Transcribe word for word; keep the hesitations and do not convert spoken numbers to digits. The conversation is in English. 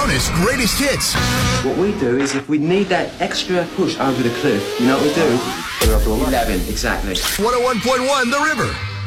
bonus greatest hits. What we do is if we need that extra push over the cliff, you know what we do? eleven, exactly. one oh one point one The River.